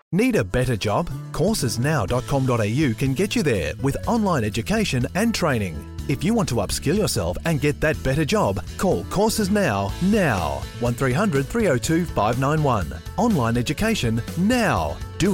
Need a better job? Coursesnow.com.au can get you there with online education and training. If you want to upskill yourself and get that better job, call Courses Now. 1300 302 591. Online education now. Do